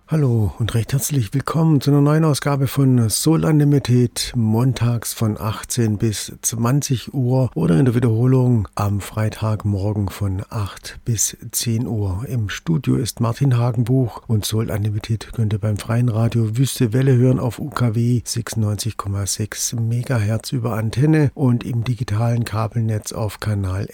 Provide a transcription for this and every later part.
Hallo und recht herzlich willkommen zu einer neuen Ausgabe von Soul Unlimited, montags von 18 bis 20 Uhr oder in der Wiederholung am Freitagmorgen von 8 bis 10 Uhr. Im Studio ist Martin Hagenbuch und Soul Unlimited könnt ihr beim freien Radio Wüste Welle hören auf UKW 96,6 MHz über Antenne und im digitalen Kabelnetz auf Kanal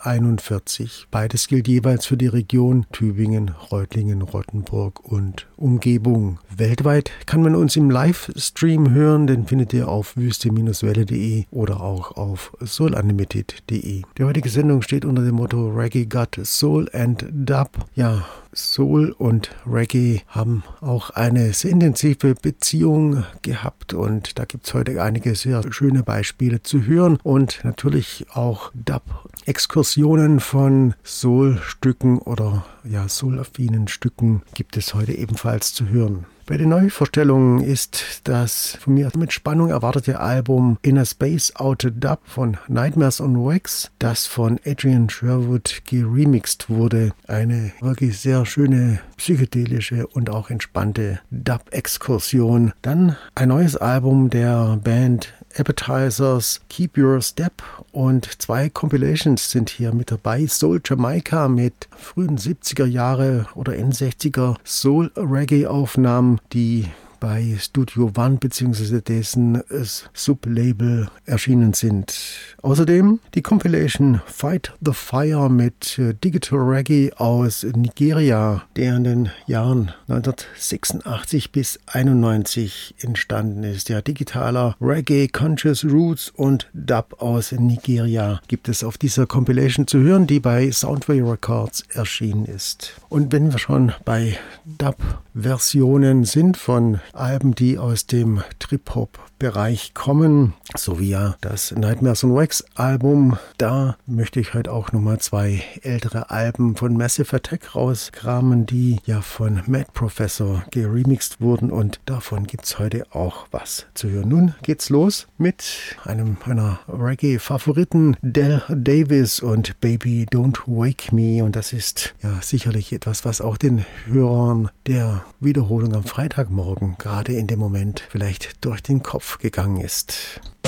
S41. Beides gilt jeweils für die Region Tübingen, Reutlingen, Rottenburg und Umgebung. Weltweit kann man uns im Livestream hören, den findet ihr auf wüste-welle.de oder auch auf soulunlimited.de. Die heutige Sendung steht unter dem Motto Reggae Got Soul and Dub. Ja, Soul und Reggae haben auch eine sehr intensive Beziehung gehabt und da gibt es heute einige sehr schöne Beispiele zu hören und natürlich auch Dub-Exkursionen von Soul-Stücken oder soul-affinen Stücken gibt es heute ebenfalls zu hören. Bei den Neuvorstellungen ist das von mir mit Spannung erwartete Album Inner Space Out Dub von Nightmares on Wax, das von Adrian Sherwood geremixed wurde. Eine wirklich sehr schöne, psychedelische und auch entspannte Dub-Exkursion. Dann ein neues Album der Band Appetizers, Keep Your Step und 2 Compilations sind hier mit dabei. Soul Jamaica mit frühen 70er Jahre oder End-60er Soul-Reggae-Aufnahmen, die bei Studio One bzw. dessen Sublabel erschienen sind. Außerdem die Compilation Fight the Fire mit Digital Reggae aus Nigeria, der in den Jahren 1986 bis 91 entstanden ist. Ja, digitaler Reggae, Conscious Roots und Dub aus Nigeria gibt es auf dieser Compilation zu hören, die bei Soundway Records erschienen ist. Und wenn wir schon bei Dub-Versionen sind von Alben, die aus dem Trip-Hop-Bereich kommen, sowie ja das Nightmares on Wax Album, da möchte ich heute auch nochmal 2 ältere Alben von Massive Attack rauskramen, die ja von Mad Professor geremixed wurden und davon gibt es heute auch was zu hören. Nun geht's los mit einem meiner Reggae-Favoriten, Del Davis und Baby Don't Wake Me, und das ist ja sicherlich etwas, was auch den Hörern der Wiederholung am Freitagmorgen gerade in dem Moment vielleicht durch den Kopf gegangen ist.